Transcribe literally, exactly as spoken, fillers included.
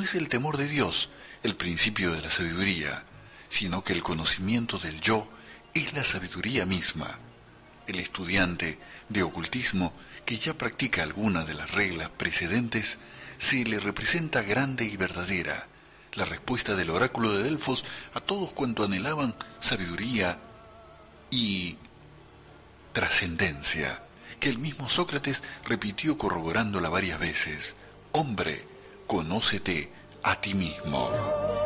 es el temor de Dios el principio de la sabiduría, sino que el conocimiento del yo es la sabiduría misma. El estudiante de ocultismo que ya practica alguna de las reglas precedentes se le representa grande y verdadera, la respuesta del oráculo de Delfos a todos cuanto anhelaban sabiduría y trascendencia, que el mismo Sócrates repitió corroborándola varias veces: hombre, conócete a ti mismo.